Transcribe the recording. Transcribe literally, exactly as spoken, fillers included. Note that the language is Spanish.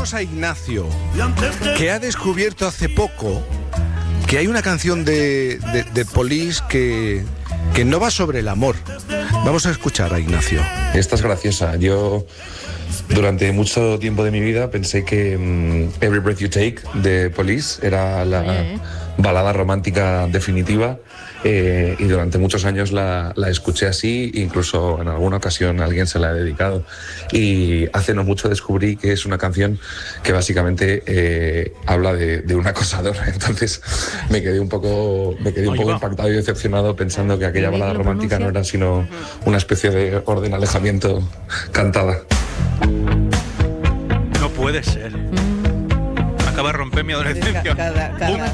Tenemos a Ignacio, que ha descubierto hace poco que hay una canción de, de, de Police que, que no va sobre el amor. Vamos a escuchar a Ignacio. Esta es graciosa. Yo durante mucho tiempo de mi vida pensé que um, Every Breath You Take de Police era la Oye. balada romántica definitiva, eh, y durante muchos años la, la escuché así, incluso en alguna ocasión a alguien se la he dedicado, y hace no mucho descubrí que es una canción que básicamente eh, habla de, de un acosador. Entonces me quedé un poco, me quedé un poco impactado y decepcionado pensando que aquella balada romántica no era sino una especie de orden alejamiento cantada. No puede ser. Acaba de romper mi adolescencia. Cada- cada- Un